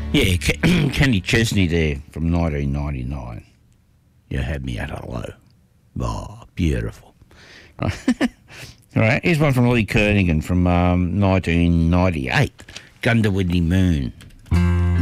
Yeah, Kenny Chesney there from 1999. You had me at hello. Oh, beautiful. All right, here's one from Lee Kernaghan from 1998. Gundawiddy Moon.